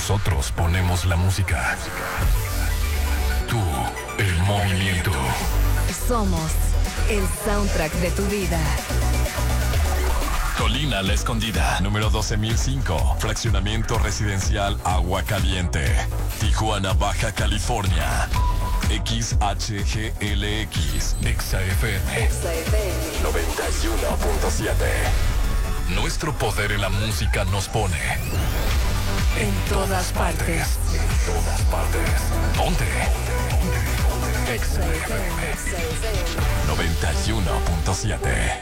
Nosotros ponemos la música. Tú, el movimiento. Somos el soundtrack de tu vida. Colina La Escondida, número 12005, fraccionamiento residencial Agua Caliente, Tijuana, Baja California. XHGLX, XFM 91.7. Nuestro poder en la música nos pone En todas partes. En todas partes. ¿Dónde? XFM 91.7.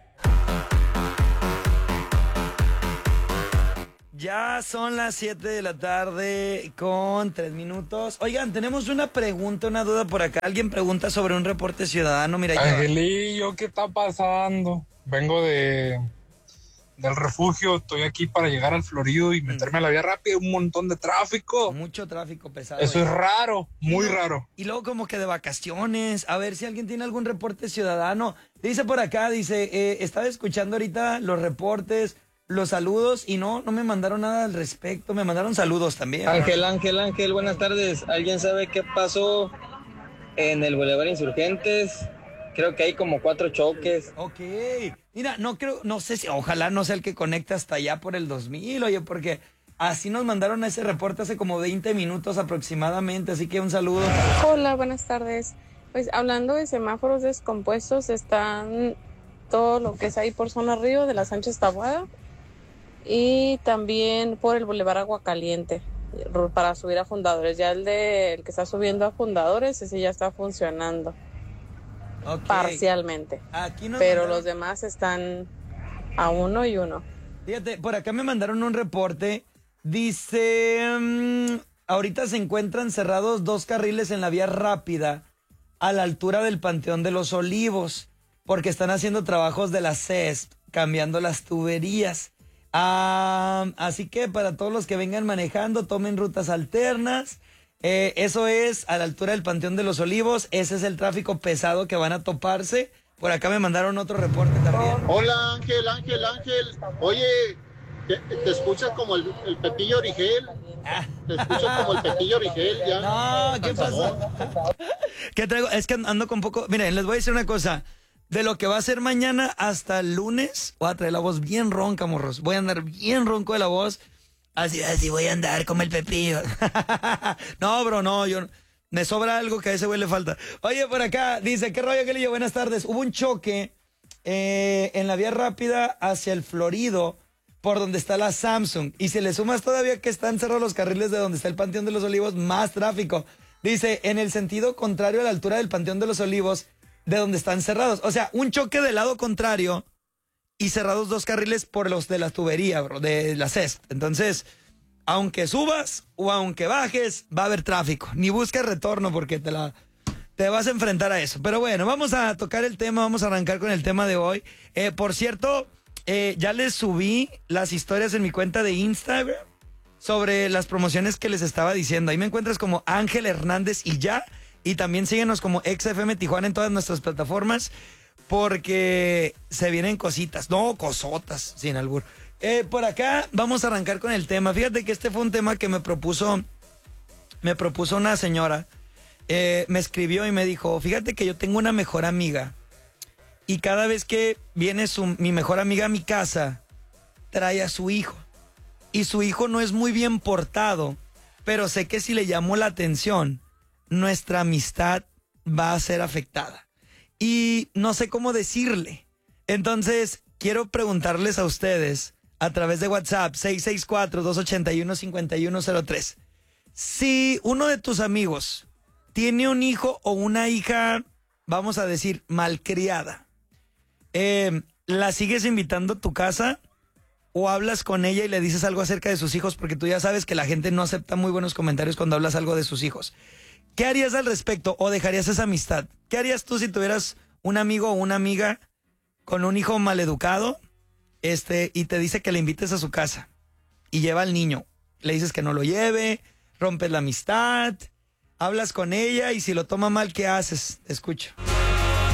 Ya son las 7 de la tarde con 3 minutos. Oigan, tenemos una pregunta, una duda por acá. Alguien pregunta sobre un reporte ciudadano. Mira, Angelillo, ¿qué está pasando? Vengo del refugio, estoy aquí para llegar al Florido y meterme a la vía rápida, un montón de tráfico. mucho tráfico pesado. Eso es raro, muy raro. Y luego como que de vacaciones. A ver si alguien tiene algún reporte ciudadano. Dice por acá, estaba escuchando ahorita los reportes, los saludos y no me mandaron nada al respecto. Me mandaron saludos también. Ángel, buenas tardes. ¿Alguien sabe qué pasó en el Boulevard Insurgentes? Creo que hay como 4 choques. Ok. Mira, no sé si, ojalá no sea el que conecta hasta allá por el 2000, oye, porque así nos mandaron ese reporte hace como 20 minutos aproximadamente, así que un saludo. Hola, buenas tardes. Pues hablando de semáforos descompuestos, están todo lo que es ahí por zona Río de la Sánchez Taboada y también por el Boulevard Agua Caliente para subir a Fundadores. Ya el que está subiendo a Fundadores, ese ya está funcionando. Okay. Parcialmente. Aquí pero mandaron... los demás están a 1 y 1. Fíjate, por acá me mandaron un reporte. Dice, ahorita se encuentran cerrados 2 carriles en la vía rápida a la altura del Panteón de los Olivos, porque están haciendo trabajos de la CESP, cambiando las tuberías. Así que para todos los que vengan manejando, tomen rutas alternas. Eso es a la altura del Panteón de los Olivos. Ese es el tráfico pesado que van a toparse. Por acá me mandaron otro reporte también. Hola Ángel. Oye, te escuchas como el Pepillo Origel. Te escucho como el Pepillo Origel ya. No, ¿qué pasó? ¿Qué traigo? Es que ando con poco... Miren, les voy a decir una cosa. De lo que va a ser mañana hasta el lunes, voy a traer la voz bien ronca, morros. Voy a andar bien ronco de la voz. Así voy a andar como el Pepillo. No, bro, no, me sobra algo que a ese güey le falta. Oye, por acá, dice, ¿qué rollo, Kelly? Buenas tardes. Hubo un choque en la vía rápida hacia el Florido, por donde está la Samsung. Y si le sumas todavía que están cerrados los carriles de donde está el Panteón de los Olivos, más tráfico. Dice, en el sentido contrario a la altura del Panteón de los Olivos, de donde están cerrados. O sea, un choque del lado contrario y cerrados 2 carriles por los de la tubería, bro, de la CESP. Entonces, aunque subas o aunque bajes, va a haber tráfico. Ni busques retorno porque te vas a enfrentar a eso. Pero bueno, vamos a tocar el tema, vamos a arrancar con el tema de hoy. Por cierto, ya les subí las historias en mi cuenta de Instagram sobre las promociones que les estaba diciendo. Ahí me encuentras como Ángel Hernández y ya. Y también síguenos como XFM Tijuana en todas nuestras plataformas, porque se vienen cositas, no, cosotas, sin albur. Por acá vamos a arrancar con el tema. Fíjate que este fue un tema que me propuso una señora. Me escribió y me dijo, fíjate que yo tengo una mejor amiga y cada vez que viene mi mejor amiga a mi casa, trae a su hijo. Y su hijo no es muy bien portado, pero sé que si le llamo la atención, nuestra amistad va a ser afectada. Y no sé cómo decirle. Entonces, quiero preguntarles a ustedes a través de WhatsApp 664-281-5103. Si uno de tus amigos tiene un hijo o una hija, vamos a decir, malcriada, ¿la sigues invitando a tu casa o hablas con ella y le dices algo acerca de sus hijos? Porque tú ya sabes que la gente no acepta muy buenos comentarios cuando hablas algo de sus hijos. ¿Qué harías al respecto o dejarías esa amistad? ¿Qué harías tú si tuvieras un amigo o una amiga con un hijo maleducado y te dice que le invites a su casa y lleva al niño? Le dices que no lo lleve, rompes la amistad, hablas con ella y si lo toma mal, ¿qué haces? Escucha.